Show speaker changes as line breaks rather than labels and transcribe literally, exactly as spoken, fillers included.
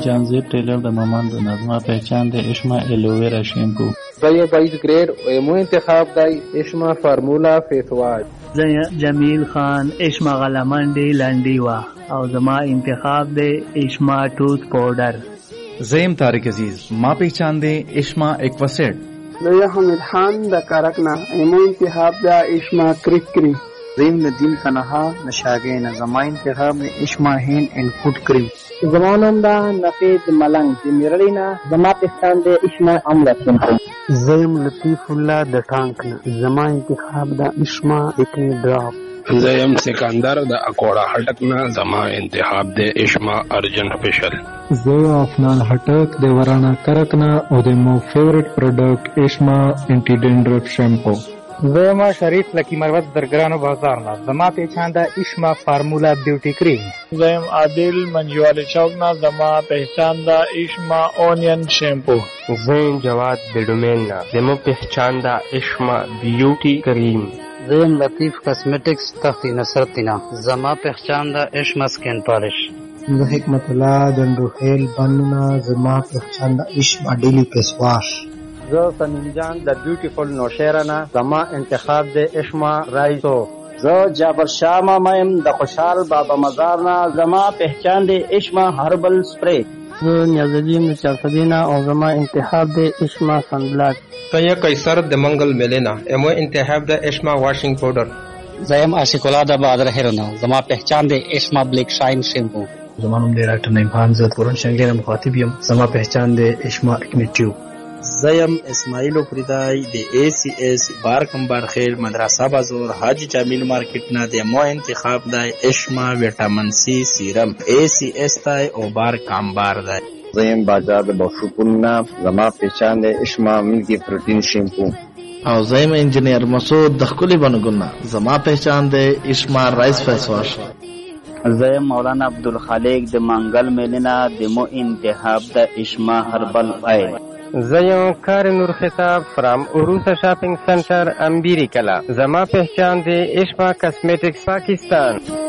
جانزیب टेलर د مامان د نظمه پہچان د اشما الوویرا شیمپو.
زي بايد جريد مو انتخاب داي اشما فارمولا فيس واش.
زي جمیل خان اشما غلمنډي لنډي وا او زما انتخاب د اشما ټوث پاوډر.
زیم طارق عزیز ما پہچان دے اشما ایکواسیڈ.
زي حمید خان د کارکنا مو انتخاب د اشما کریک کری.
زیم ندیم تنها نشاگین زما انتخاب د اشما هین ان فوڈ کریم.
زمانم دا نفید ملنگ دی میرلینا زما پہچان دے اشما امرت شیمپو.
زیم لطیف الله د ټانکنا زما انتخاب د اشما اکنی ډراپ.
زیم سکندر د اکوڑا ہٹکنا زما انتخاب دے اشما ارجن فیشل.
زه افنان هټک د ورانا کرکنا او د مو فیورټ پروډکټ اشما انټي ډینډرف شیمپو.
زما شریف لکی مروت درګرانو بازار نه زما پہچان دا اشما فارمولا بیوټی کریم.
زم عادل منجوال چوک نه زما پہچان دا اشما اونین شیمپو.
زم جواد بیډومین نه زما پہچان دا اشما بیوټی کریم.
زم لطیف کاسمیټکس تختی نصرتینا زما پہچان دا اشما سکین پالش.
زه حکمت الله دندوخیل بننا زما پہچان دا اشما ډیلی فیس واش.
زه سمیم جان د بیوټیفل نوشیرنا زما انتخاب د اشما رایسو.
زه جعفر شاه مایم د خوشحال بابا مزار نه زما پہچان د اشما هربل سپری.
زه نیازالدین چارفدینا او زما انتخاب د اشما سنبلاک.
سیا قیصر د منگل ملینا امو انتخاب د اشما واشنگ پاؤڈر.
زیم عاشق الله د بادر هرنا زما پہچان د اشما بلیک شاین شیمپو.
زمانم د ډاکټر نعیم خان زه قرآن شنګیر مخاطب یم زما پہچان د اشما اکنیټیو.
زیم اسماعیل فریدای د ای سی ایس بار کمبار خیل مدرسه بازور حاجی جمیل مارکیٹ نه د مو انتخاب دای اشما ویټامین سی سیرم ای سی ایس تای او بار کمبار دای.
زیم بازار د بوشپوننا زما پہچان د اشما ملکی پروتین شیمپو.
او زیم انجینیر مسعود د خپل بنګنا زما پہچان د اشما رائس فیس واش.
زیم مولانا عبدالخالق د منگل ملینا د مو انتخاب د اشما هربل آیل.
زیم کار نور خطاب فرام عروسا شاپنگ سنٹر امبیری کلا زما پہچان دے اشما کاسمیٹکس پاکستان.